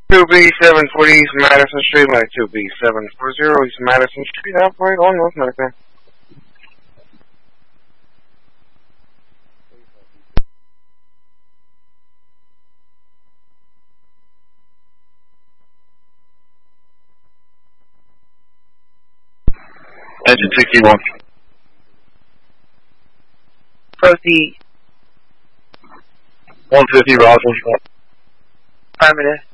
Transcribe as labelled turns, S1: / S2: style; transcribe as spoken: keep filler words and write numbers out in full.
S1: two B seven forty East Madison Street, like two B seven forty East Madison Street, operate on North Medicine.
S2: Engine sixty-one.
S3: Proceed.
S2: one fifty Roswell.
S3: Affirmative.